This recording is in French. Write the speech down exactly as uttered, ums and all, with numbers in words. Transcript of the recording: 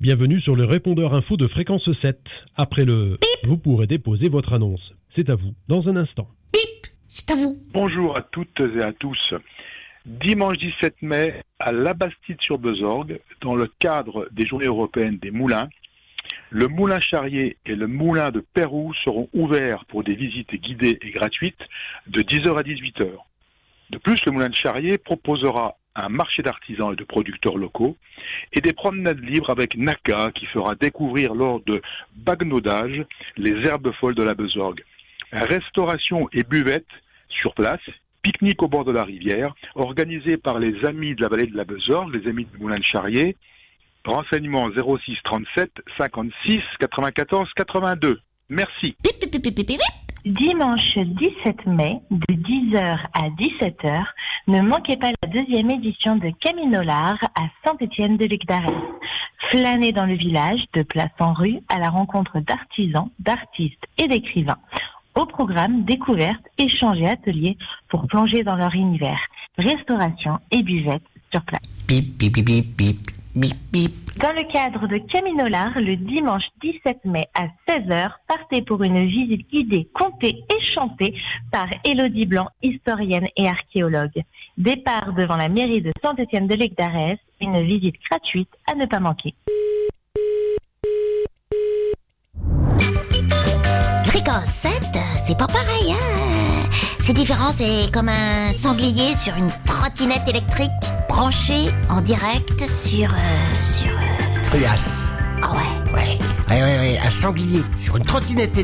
Bienvenue sur le répondeur info de Fréquence sept. Après le bip, vous pourrez déposer votre annonce. C'est à vous, dans un instant. Bip, c'est à vous. Bonjour à toutes et à tous. Dimanche dix-sept mai, à La Bastide-sur-Besorgue, dans le cadre des Journées européennes des moulins, le moulin Charrier et le moulin de Peyroux seront ouverts pour des visites guidées et gratuites de dix heures à dix-huit heures. De plus, le moulin de Charrier proposera un marché d'artisans et de producteurs locaux et des promenades libres avec Naka qui fera découvrir lors de bagnodage les herbes folles de la Besorgue. Restauration et buvette sur place, pique-nique au bord de la rivière, organisé par les amis de la vallée de la Besorgue, les amis du moulin de Charrier. Renseignements zéro six trente-sept cinquante-six quatre-vingt-quatorze quatre-vingt-deux. Merci. Bip, bip, bip, bip, bip, bip. Dimanche dix-sept mai, de dix heures à dix-sept heures, ne manquez pas la deuxième édition de Caminolard à Saint-Étienne-de-Lugdarès. Flânez dans le village, de place en rue, à la rencontre d'artisans, d'artistes et d'écrivains. Au programme, découvertes, échanges et ateliers pour plonger dans leur univers. Restauration et buvette sur place. Bip, bip, bip, bip, bip, bip, bip. Dans le cadre de Caminolard, le dimanche dix-sept mai à seize heures, partez pour une visite guidée, contée et chantée par Élodie Blanc, historienne et archéologue. Départ devant la mairie de Saint-Étienne-de-Lugdarès, une visite gratuite à ne pas manquer. Fréquence sept, c'est pas pareil, hein. C'est différent, c'est comme un sanglier sur une trottinette électrique, branché en direct sur... Euh, sur... Euh... Cruas. Ah ouais, ouais. Ouais, ouais, ouais, un sanglier sur une trottinette